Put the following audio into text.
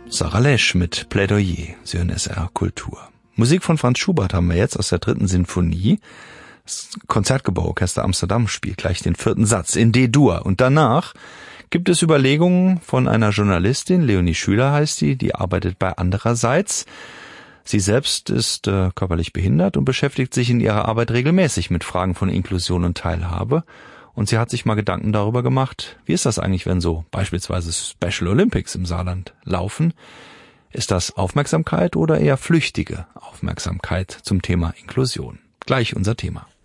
Sarah Lesch mit Plädoyer, Sie hören SR Kultur. Musik von Franz Schubert haben wir jetzt aus der 3. Sinfonie. Das Konzertgebauorchester Amsterdam spielt gleich den 4. Satz in D-Dur. Und danach gibt es Überlegungen von einer Journalistin, Leonie Schüler heißt die arbeitet bei Andererseits. Sie selbst ist körperlich behindert und beschäftigt sich in ihrer Arbeit regelmäßig mit Fragen von Inklusion und Teilhabe. Und sie hat sich mal Gedanken darüber gemacht, wie ist das eigentlich, wenn so beispielsweise Special Olympics im Saarland laufen? Ist das Aufmerksamkeit oder eher flüchtige Aufmerksamkeit zum Thema Inklusion? Gleich unser Thema.